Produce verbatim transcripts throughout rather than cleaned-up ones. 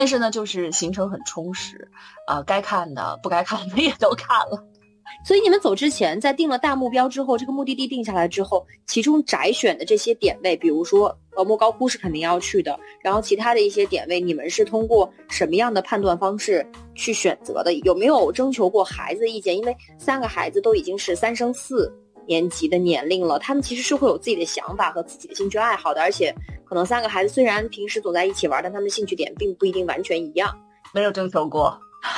但是呢，就是行程很充实，呃，该看的不该看的也都看了。 所以你们走之前，在定了大目标之后，这个目的地定下来之后，其中摘选的这些点位，比如说呃莫高窟是肯定要去的，然后其他的一些点位，你们是通过什么样的判断方式去选择的？有没有征求过孩子的意见？因为三个孩子都已经是三升四年级的年龄了，他们其实是会有自己的想法和自己的兴趣爱好的，而且可能三个孩子虽然平时总在一起玩，但他们的兴趣点并不一定完全一样。 没有征求过。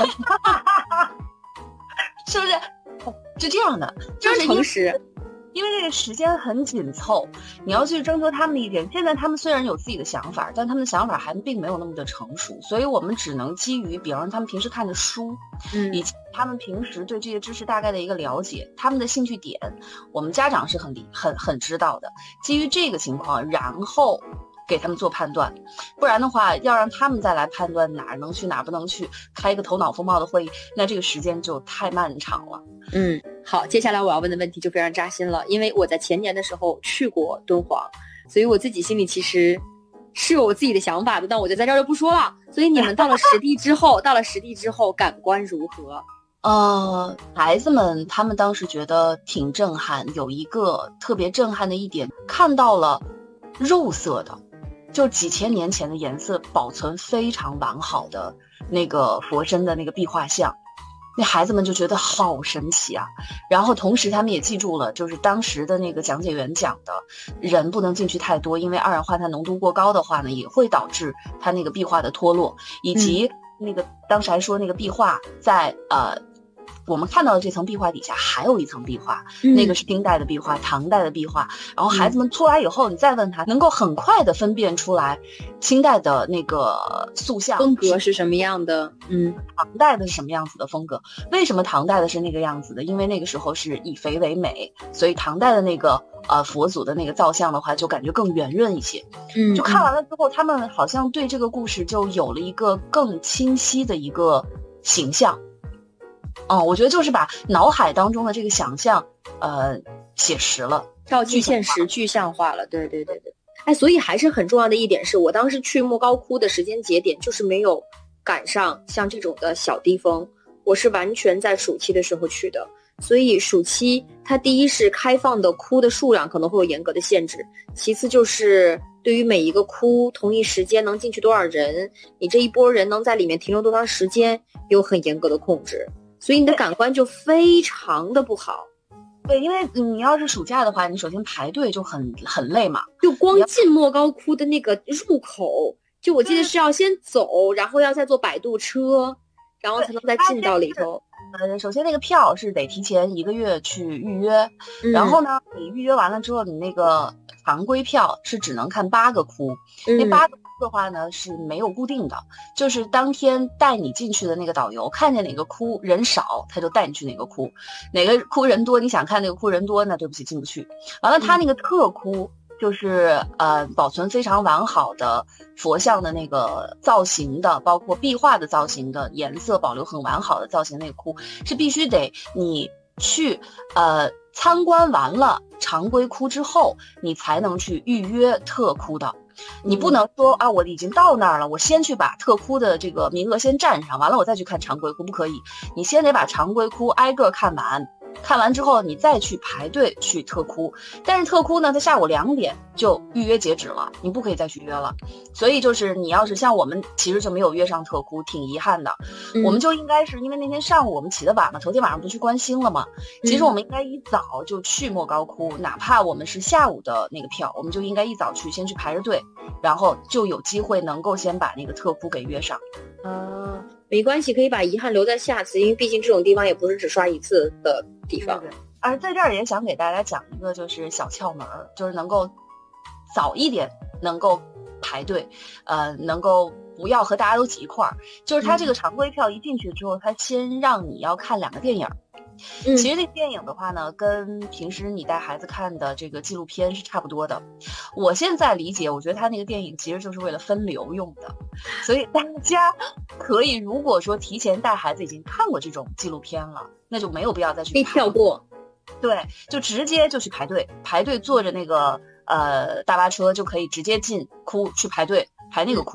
是不是？是这样的，就是诚实， 因为这个时间很紧凑，你要去征求他们的意见。现在他们虽然有自己的想法，但他们的想法还并没有那么的成熟，所以我们只能基于，比方说他们平时看的书， 嗯， 以及他们平时对这些知识大概的一个了解，他们的兴趣点，我们家长是很理很很知道的。基于这个情况，然后给他们做判断，不然的话要让他们再来判断哪儿能去哪儿不能去，开一个头脑风暴的会议，那这个时间就太漫长了。 嗯，好，接下来我要问的问题就非常扎心了，因为我在前年的时候去过敦煌，所以我自己心里其实是有我自己的想法的，但我就在这儿就不说了。所以你们到了实地之后到了实地之后感官如何？ 呃，孩子们他们当时觉得挺震撼，有一个特别震撼的一点，看到了肉色的，就几千年前的颜色保存非常完好的那个佛身的那个壁画像，那孩子们就觉得好神奇啊。然后同时他们也记住了，就是当时的那个讲解员讲的，人不能进去太多，因为二氧化碳浓度过高的话呢，也会导致它那个壁画的脱落，以及那个、嗯、当时还说那个壁画在呃。我们看到的这层壁画底下还有一层壁画、嗯、那个是清代的壁画，唐代的壁画。然后孩子们出来以后、嗯、你再问他，能够很快的分辨出来清代的那个塑像风格是什么样的，嗯， 唐代的是什么样子的风格。为什么唐代的是那个样子的？因为那个时候是以肥为美，所以唐代的那个呃佛祖的那个造像的话就感觉更圆润一些。嗯，就看完了之后他们好像对这个故事就有了一个更清晰的一个形象。哦，我觉得就是把脑海当中的这个想象，呃，写实了， 照进现实，具象化了。对对对对，哎，所以还是很重要的一点是，我当时去莫高窟的时间节点就是没有赶上像这种的小低峰，我是完全在暑期的时候去的，所以暑期它第一是开放的窟的数量可能会有严格的限制，其次就是对于每一个窟同一时间能进去多少人，你这一波人能在里面停留多长时间，有很严格的控制。所以你的感官就非常的不好。 对，因为你要是暑假的话，你首先排队就很很累嘛， 就光进莫高窟的那个入口，就我记得是要先走，然后要再坐摆渡车，然后才能再进到里头。 呃，首先那个票是得提前一个月去预约、嗯、然后呢你预约完了之后，你那个常规票是只能看八个窟、嗯、那八个窟的话呢是没有固定的，就是当天带你进去的那个导游看见哪个窟人少他就带你去哪个窟，哪个窟人多你想看那个窟人多那对不起进不去。完了他那个特窟、嗯就是呃保存非常完好的佛像的那个造型的，包括壁画的造型的颜色保留很完好的造型那个窟，是必须得你去呃参观完了常规窟之后你才能去预约特窟的。你不能说啊我已经到那儿了，我先去把特窟的这个名额先占上，完了我再去看常规窟，不可以，你先得把常规窟挨个看完，看完之后你再去排队去特窟。但是特窟呢它下午两点就预约截止了，你不可以再去约了，所以就是你要是像我们其实就没有约上特窟，挺遗憾的、嗯、我们就应该是因为那天上午我们起得晚嘛，头天晚上不去观星了嘛，其实我们应该一早就去莫高窟、嗯、哪怕我们是下午的那个票，我们就应该一早去先去排着队，然后就有机会能够先把那个特窟给约上。 啊，没关系，可以把遗憾留在下次，因为毕竟这种地方也不是只刷一次的地方。 对对，而在这儿也想给大家讲一个就是小窍门，就是能够早一点能够排队，呃，能够不要和大家都挤一块儿。就是他这个常规票一进去之后，他先让你要看两个电影。嗯、其实这个电影的话呢，跟平时你带孩子看的这个纪录片是差不多的。我现在理解，我觉得他那个电影其实就是为了分流用的，所以大家可以如果说提前带孩子已经看过这种纪录片了，那就没有必要再去可以跳过， 对，就直接就去排队，排队坐着那个呃大巴车就可以直接进窟去排队排那个窟。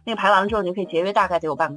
那个排完了之后，你就可以节约大概得有半个